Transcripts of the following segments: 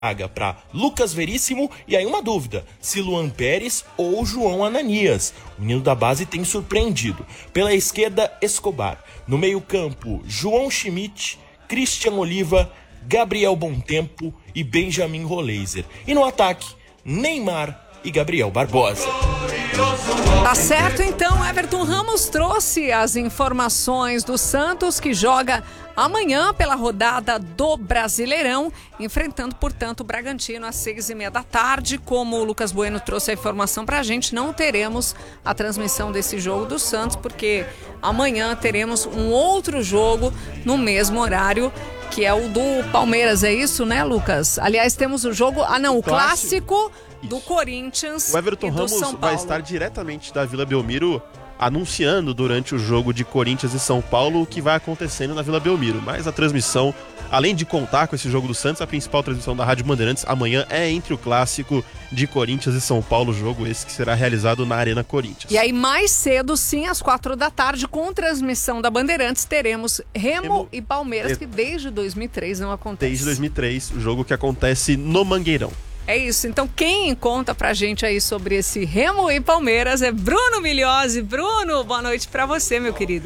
para Lucas Veríssimo, e aí uma dúvida, se Luan Pérez ou João Ananias. O menino da base tem surpreendido. Pela esquerda, Escobar. No meio campo, João Schmidt, Christian Oliva, Gabriel Bontempo e Benjamin Roleiser. E no ataque, Neymar e Gabriel Barbosa. Tá certo, então. Everton Ramos trouxe as informações do Santos, que joga amanhã pela rodada do Brasileirão, enfrentando, portanto, o Bragantino às 6h30 da tarde. Como o Lucas Bueno trouxe a informação pra gente, não teremos a transmissão desse jogo do Santos, porque amanhã teremos um outro jogo no mesmo horário, que é o do Palmeiras, é isso, né, Lucas? Aliás, temos o jogo, o clássico do Corinthians. O Everton e do Ramos São Paulo. vai estar diretamente da Vila Belmiro anunciando durante o jogo de Corinthians e São Paulo o que vai acontecendo na Vila Belmiro. Mas a transmissão, além de contar com esse jogo do Santos, a principal transmissão da Rádio Bandeirantes amanhã é entre o clássico de Corinthians e São Paulo, jogo esse que será realizado na Arena Corinthians. E aí mais cedo, sim, às 4 da tarde, com transmissão da Bandeirantes, teremos Remo e Palmeiras, que desde 2003 não acontece. Desde 2003, o jogo que acontece no Mangueirão. É isso, então quem conta pra gente aí sobre esse Remo e Palmeiras é Bruno Migliozzi. Bruno, boa noite pra você, meu querido.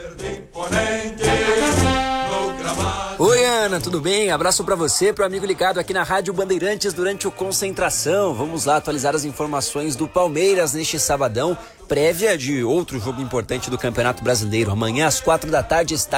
Oi, Ana, tudo bem? Abraço pra você, pro amigo ligado aqui na Rádio Bandeirantes durante o Concentração. Vamos lá atualizar as informações do Palmeiras neste sabadão, prévia de outro jogo importante do Campeonato Brasileiro. Amanhã às 4 da tarde está